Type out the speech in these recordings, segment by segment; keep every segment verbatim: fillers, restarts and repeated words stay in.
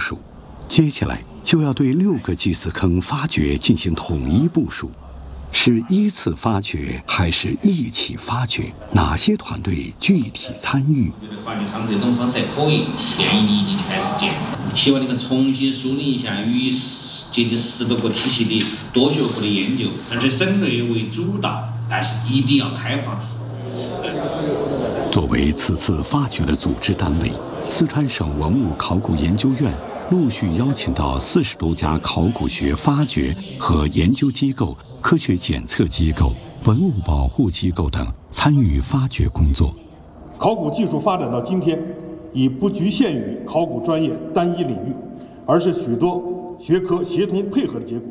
署，接下来就要对六个祭祀坑发掘进行统一部署。是依次发掘还是一起发掘？哪些团队具体参与？ 发掘场这种方式还可以，建议立即开始建。希望你们重新梳理一下与接近十多个体系的多学科的研究，而且省内为主导，但是一定要开放式。 作为此次发掘的组织单位，四川省文物考古研究院陆续邀请到四十多家考古学发掘和研究机构、科学检测机构、文物保护机构等参与发掘工作。 考古技术发展到今天，已不局限于考古专业单一领域，而是许多学科协同配合的结果。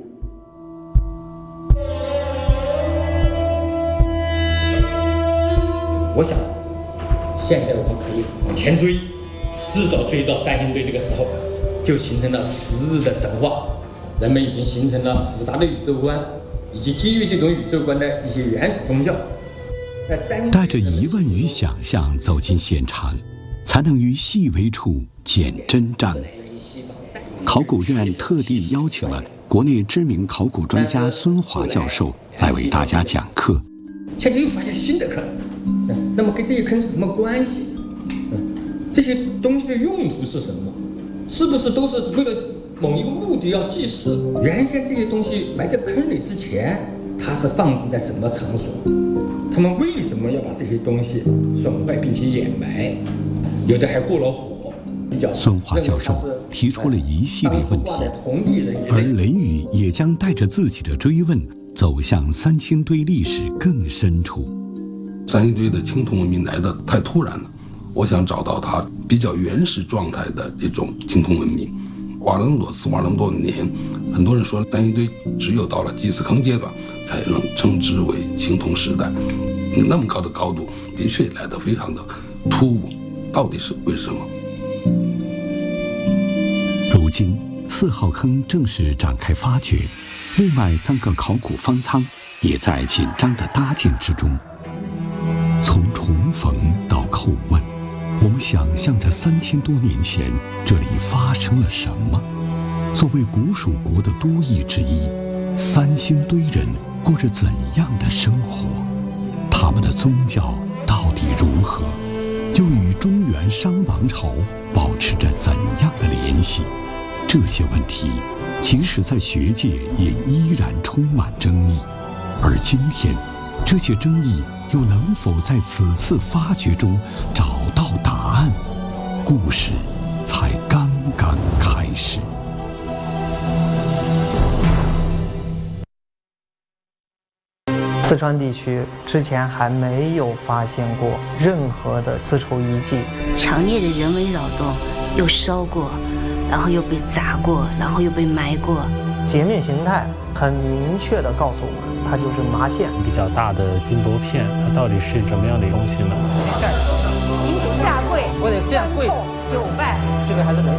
我想，现在我们可以往前追，至少追到三星堆这个时候，就形成了十日的神话，人们已经形成了复杂的宇宙观。以及基于这种宇宙观的一些原始宗教， 带着疑问与想象走进现场，才能于细微处见真章。考古院特地邀请了国内知名考古专家孙华教授来为大家讲课。 现在又发现新的坑，那么跟这些坑是什么关系？这些东西的用途是什么？是不是都是为了某一个目的要祭祀？原先这些东西埋在坑里之前，它是放置在什么场所？他们为什么要把这些东西损坏并且掩埋？有的还过了火。 孙华教授提出了一系列问题，而雷雨也将带着自己的追问走向三星堆历史更深处。 三星堆的青铜文明来的太突然了，我想找到它比较原始状态的这种青铜文明。挖了那么多次，挖了那么多年，很多人说三星堆只有到了祭祀坑阶段才能称之为青铜时代。那么高的高度的确来得非常的突兀，到底是为什么？ 如今四号坑正式展开发掘，另外三个考古方舱也在紧张的搭建之中。从重逢到叩问，我们想象着三千多年前这里发生了什么。作为古蜀国的都邑之一，三星堆人过着怎样的生活？他们的宗教到底如何？又与中原商王朝保持着怎样的联系？这些问题即使在学界也依然充满争议。而今天，这些争议又能否在此次发掘中找到答案？故事才刚刚开始。 四川地区之前还没有发现过任何的丝绸遗迹， 强烈的人为扰动，又烧过，然后又被砸过，然后又被埋过。 截面形态很明确地告诉我们，它就是麻线。 比较大的金箔片，它到底是什么样的东西呢？ 你得下跪， 我得这样跪， 九拜， 这个还是人